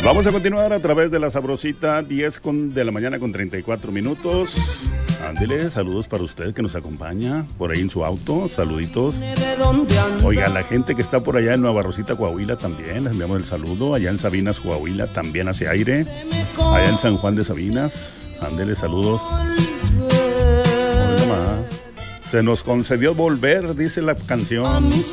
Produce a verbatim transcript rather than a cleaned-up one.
Vamos a continuar a través de la sabrosita, diez con, de la mañana con treinta y cuatro minutos. Ándele, saludos para usted que nos acompaña por ahí en su auto, saluditos. Oiga, la gente que está por allá en Nueva Rosita, Coahuila también, les enviamos el saludo. Allá en Sabinas, Coahuila también hace aire. Allá en San Juan de Sabinas, ándele, saludos. Oiga más. Se nos concedió volver, dice la canción.